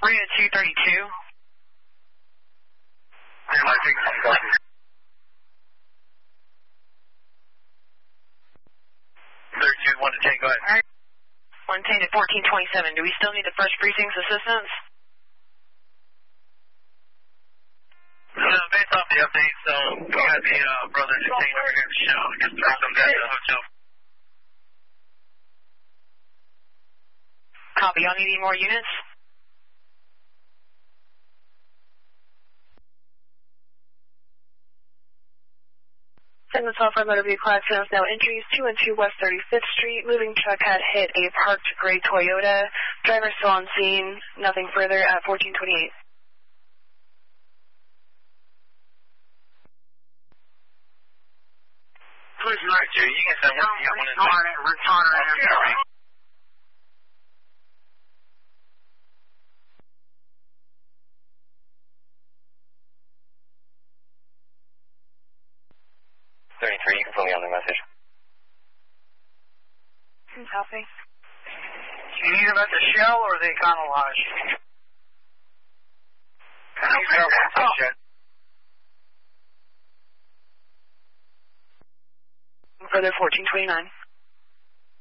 Marina 232. And I think I'm going. 32, 1 to 10, go ahead. Alright. 110 at 1427. Do we still need the first precinct's assistance? Based off the update, so we got the brother detained over here at the show. Just throw them down to the hotel. Copy. Y'all need any more units? Send the software motor vehicle accidents now entries 212 West 35th Street. Moving truck had hit a parked gray Toyota. Driver still on scene. Nothing further at 1428. Who's right, Jay? You can send one to the one in the Retarded. You can put me on the message. Copy. Do you need them at the shell or the Econo Lodge? Further 1429.